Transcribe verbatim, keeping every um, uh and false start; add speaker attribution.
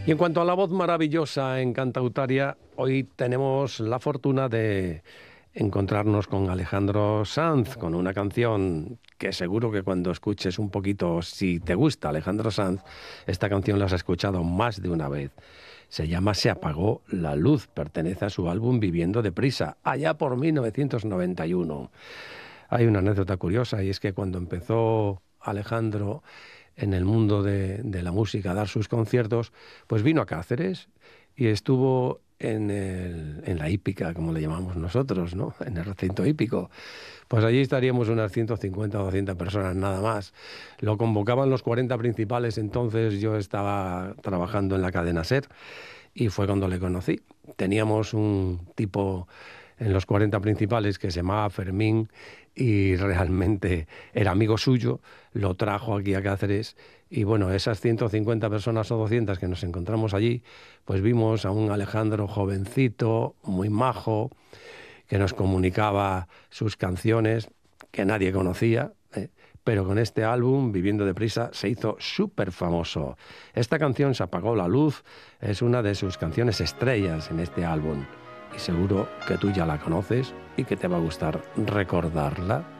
Speaker 1: Y en cuanto a la voz maravillosa en Cantautaria, hoy tenemos la fortuna de encontrarnos con Alejandro Sanz, con una canción que seguro que cuando escuches un poquito, si te gusta Alejandro Sanz, esta canción la has escuchado más de una vez. Se llama Se apagó la luz, pertenece a su álbum Viviendo deprisa, allá por mil novecientos noventa y uno. Hay una anécdota curiosa y es que cuando empezó Alejandro en el mundo de, de la música a dar sus conciertos, pues vino a Cáceres y estuvo en, el, en la hípica, como le llamamos nosotros, ¿no? En el recinto hípico. Pues allí estaríamos unas ciento cincuenta o doscientas personas, nada más. Lo convocaban los cuarenta principales, entonces yo estaba trabajando en la cadena SER y fue cuando le conocí. Teníamos un tipo en los cuarenta principales que se llamaba Fermín y realmente era amigo suyo, lo trajo aquí a Cáceres y bueno, esas ciento cincuenta personas o doscientas que nos encontramos allí, pues vimos a un Alejandro jovencito, muy majo, que nos comunicaba sus canciones que nadie conocía, ¿eh? Pero con este álbum, Viviendo deprisa, se hizo súper famoso. Esta canción, Se apagó la luz, es una de sus canciones estrellas en este álbum. Y seguro que tú ya la conoces y que te va a gustar recordarla.